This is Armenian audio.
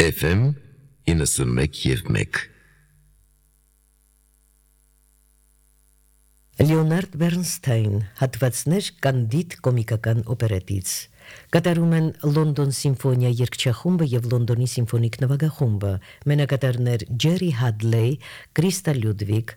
FM 91.1 Լեոնարդ Բերնսթայն հատվածներ կանդիդ կոմիկական օպերետից կատարում են Լոնդոն սիմֆոնիա երգչախումբը եւ Լոնդոնի սիմֆոնիկ նվագախումբը մենակատարներ Ջերի Հադլեյ, Կրիստա Լյուդվիգ,